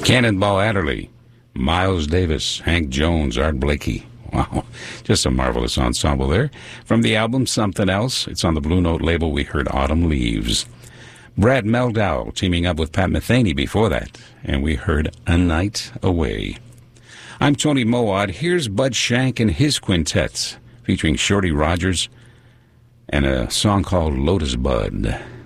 Cannonball Adderley, Miles Davis, Hank Jones, Art Blakey. Wow, just a marvelous ensemble there. From the album Something Else, it's on the Blue Note label, we heard Autumn Leaves. Brad Meldau teaming up with Pat Metheny before that, and we heard A Night Away. I'm Tony Mowat. Here's Bud Shank and his quintet, featuring Shorty Rogers and a song called Lotus Bud.